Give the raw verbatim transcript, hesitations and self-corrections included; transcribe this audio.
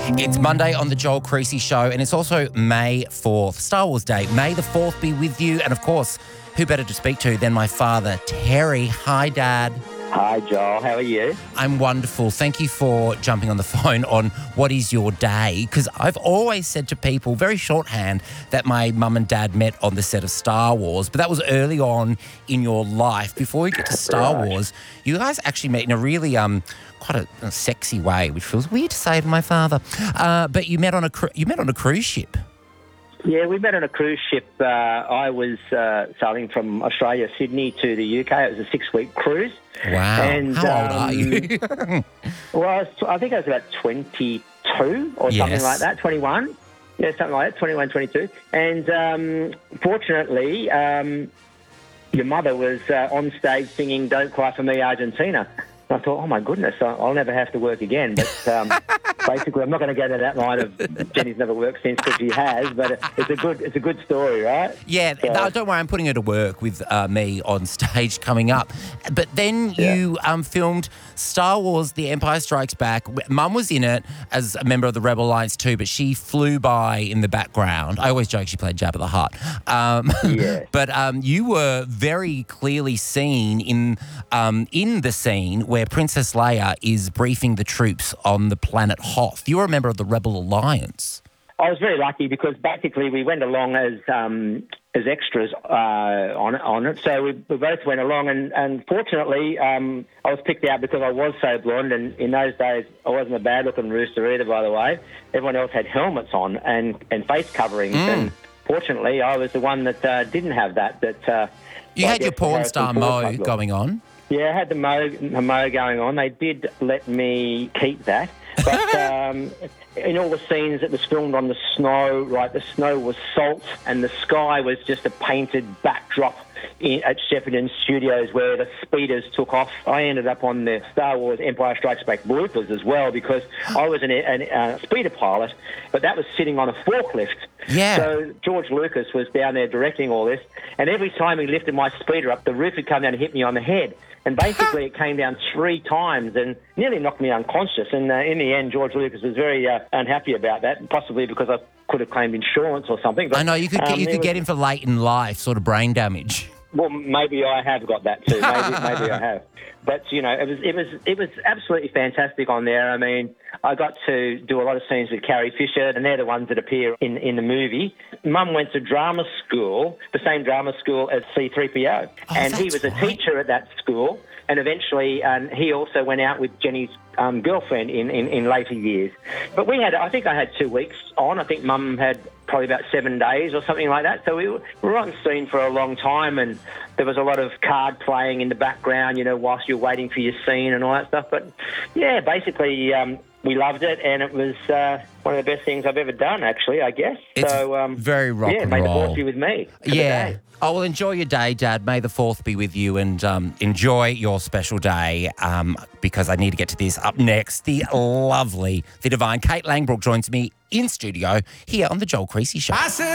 It's Monday on the Joel Creasy Show, and it's also May fourth, Star Wars Day. May the fourth be with you, and of course, who better to speak to than my father, Terry. Hi, Dad. Hi, Joel. How are you? I'm wonderful. Thank you for jumping on the phone on what is your day, because I've always said to people, very shorthand, that my mum and dad met on the set of Star Wars, but that was early on in your life. Before we get to Star Right. Wars, you guys actually met in a really um quite a, a sexy way, which feels weird to say to my father. Uh, but you met on a cru- you met on a cruise ship. Yeah, we met on a cruise ship. Uh, I was uh, sailing from Australia, Sydney to the U K. It was a six-week cruise. Wow. And, How old um, are you? Well, I, was, I think I was about twenty-two or Yes. something like that, twenty-one. Yeah, something like that, twenty-one, twenty-two. And um, fortunately, um, your mother was uh, on stage singing Don't Cry For Me, Argentina. And I thought, oh, my goodness, I- I'll never have to work again. But um, basically, I'm not going to go to that line of Jenny's never worked since, because she has. But it's a good it's a good story, right? Yeah, So- no, don't worry, I'm putting her to work with uh, me on stage coming up. But then you um, filmed Star Wars The Empire Strikes Back. Mum was in it as a member of the Rebel Alliance too, but she flew by in the background. I always joke she played Jabba the Hutt. Um, Yeah. But um, you were very clearly seen in um, in the scene where Princess Leia is briefing the troops on the planet Hoth. You were a member of the Rebel Alliance. I was very lucky because basically we went along as um, as extras uh, on on it. So we, we both went along, and, and fortunately um, I was picked out because I was so blonde. And in those days, I wasn't a bad-looking rooster either. By the way, everyone else had helmets on and, and face coverings, Mm. and fortunately, I was the one that uh, didn't have that. That uh, You I had your guess porn Harrison star Ford Mo type look. going on. Yeah, I had the mo, the mo going on. They did let me keep that. But um, in all the scenes that was filmed on the snow, right, the snow was salt and the sky was just a painted backdrop in, at Shepperton Studios where the speeders took off. I ended up on the Star Wars Empire Strikes Back bloopers as well because I was an, an, a speeder pilot, but that was sitting on a forklift. Yeah. So George Lucas was down there directing all this, and every time he lifted my speeder up, the roof would come down and hit me on the head. And basically, it came down three times and nearly knocked me unconscious. And uh, in the end, George Lucas was very uh, unhappy about that, possibly because I could have claimed insurance or something. But, I know, you could um, you it could was- get him for late in life, sort of brain damage. Well, maybe I have got that too. Maybe, maybe I have. But you know, it was it was it was absolutely fantastic on there. I mean, I got to do a lot of scenes with Carrie Fisher, and they're the ones that appear in in the movie. Mum went to drama school, the same drama school as C three P O, and he that's was a right. teacher at that school. And eventually, um, he also went out with Jenny's um, girlfriend in, in, in later years. But we had, I think I had two weeks on. I think Mum had probably about seven days or something like that. So we were, we were on scene for a long time, and there was a lot of card playing in the background, you know, whilst you're waiting for your scene and all that stuff. But yeah, basically, um, we loved it, and it was uh, one of the best things I've ever done, actually, I guess. It's so um, very rock yeah, and may the roll. fourth be with me. for the Yeah. day. Oh, well, enjoy your day, Dad. May the fourth be with you, and um, enjoy your special day um, because I need to get to this. Up next, the lovely, the divine Kate Langbrook joins me in studio here on The Joel Creasy Show. I said